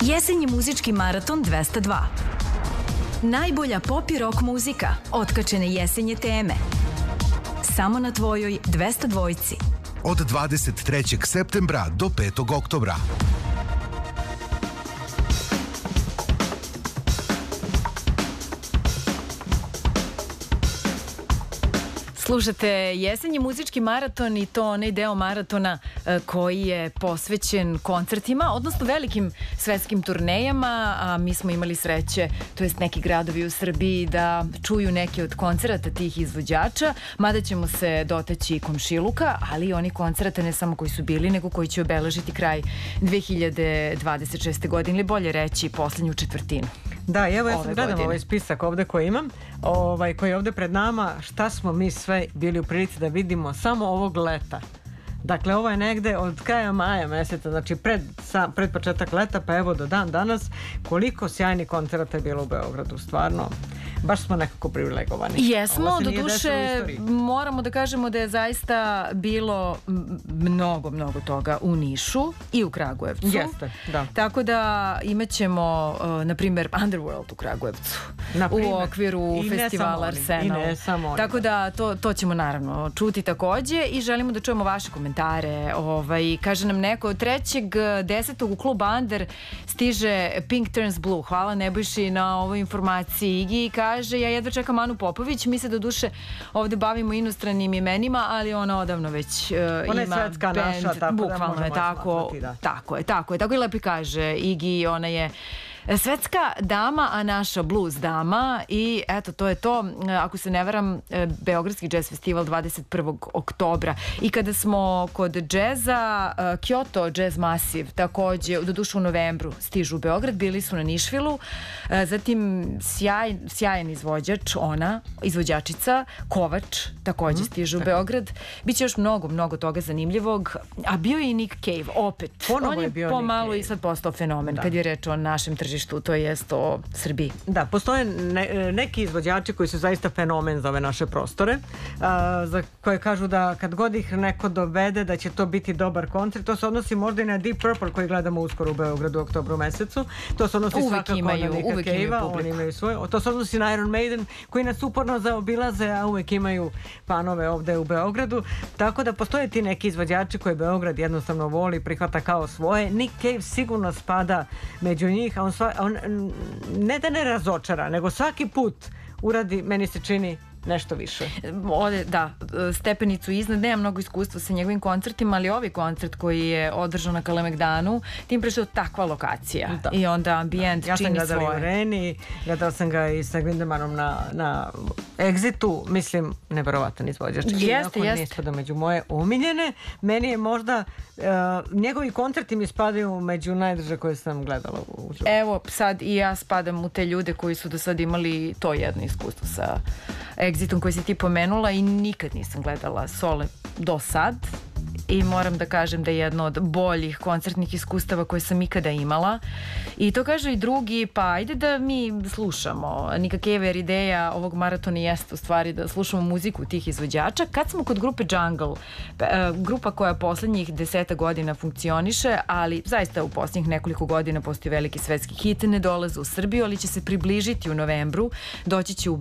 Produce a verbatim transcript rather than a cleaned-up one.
Jesenji muzički maraton dvesta dva. Najbolja pop i rock muzika, otkačene jesenje teme. Samo na tvojoj dvesta dvojci. Od dvadeset trećeg septembra do petog oktobra. Slušate jesenji muzički maraton i to onaj deo maratona koji je posvećen koncertima, odnosno velikim svetskim turnejama, a mi smo imali sreće, to jest neki gradovi u Srbiji, da čuju neke od koncerata tih izvođača, mada ćemo se dotaći i komšiluka, ali i oni koncerata ne samo koji su bili, nego koji će obeležiti kraj dve hiljade dvadeset šeste. godine, ili bolje reći poslednju četvrtinu. Da, evo ja sam gledam ovaj spisak ovde koji imam, ovaj, koji je ovde pred nama, šta smo mi sve bili u prilici da vidimo samo ovog leta. Dakle, ovo je negde od kraja maja meseca, znači pred, sam, pred početak leta, pa evo do dan danas, koliko sjajnih koncerata je bilo u Beogradu, stvarno. Baš smo nekako privilegovani. Jesmo, do duše moramo da kažemo da je zaista bilo mnogo, mnogo toga u Nišu i u Kragujevcu. Jeste, da. Tako da imaćemo, uh, na primjer, Underworld u Kragujevcu u okviru I festivala Arsenal. I ne samo oni. Tako da to, to ćemo naravno čuti takođe i želimo da čujemo vaše komentare. Ovaj, kaže nam neko, trećeg desetog u klub Under stiže Pink Turns Blue. Hvala Nebojši na ovoj informaciji. Igi kaže, ja jedva čekam Anu Popović, mi se do duše ovde bavimo inostranim imenima, ali ona odavno već uh, ona ima je svetska band, naša, tako bukvalno da je tako, smatrati, da. tako je, tako je, tako i lepi kaže Igi, ona je svetska dama, a naša blues dama i eto, to je to. Ako se ne varam, Beogradski jazz festival dvadeset prvog oktobra. I kada smo kod džeza, Kyoto Jazz Massive takođe, doduše u novembru, stižu u Beograd, bili su na Nišvilu, zatim sjaj, sjajan izvođač, ona, izvođačica, Kovač, takođe stižu u Beograd. Biće još mnogo, mnogo toga zanimljivog, a bio je i Nick Cave, opet. Ponovo on je, je bio pomalo i sad postao fenomen, da. Kad je reč o našem tržištu, to jest o Srbiji. Da, postoje ne, neki izvođači koji su zaista fenomen za ove naše prostore, a, za koje kažu da kad god ih neko dovede da će to biti dobar koncert. To se odnosi možda i na Deep Purple koji gledamo uskoro u Beogradu u oktobru mesecu. To se odnosi uvijek svakako imaju, na Nika uvijek Cave-a, imaju oni imaju svoje. To se odnosi na Iron Maiden koji nas uporno zaobilaze, a uvijek imaju panove ovde u Beogradu. Tako da postoje ti neki izvođači koje Beograd jednostavno voli, prihvata kao svoje. Nick Cave sigurno spada među njih, a on, sva, on ne da ne razočara, nego svaki put uradi, meni se čini, nešto više. Ode, da, stepenicu iznad, nema mnogo iskustva sa njegovim koncertima, ali ovi koncert koji je održan na Kalemegdanu, tim prešao takva lokacija. Da. I onda ambijent ja čini svoje. Ja sam gledala i u Reni, gledala sam ga i sa Gwindemanom na, na Exitu, mislim, neverovatan izvođač. Jeste, jeste. Ne spada među moje omiljene. Meni je možda, uh, njegovi koncerti mi spadaju među najdrže koje sam gledala u životu. Evo, sad i ja spadam u te ljude koji su do sad imali to jedno iskustvo sa Exitom koji si ti pomenula i nikad nisam gledala sole do sad i moram da kažem da je jedno od boljih koncertnih iskustava koje sam ikada imala i to kaže i drugi, pa ajde da mi slušamo. Nika Cave, jer ideja ovog maratona jeste u stvari da slušamo muziku tih izvođača. Kad smo kod grupe Jungle, grupa koja poslednjih deseta godina funkcioniše, ali zaista u poslednjih nekoliko godina postoji veliki svetski hit, ne dolaze u Srbiju, ali će se približiti u novembru, doći će u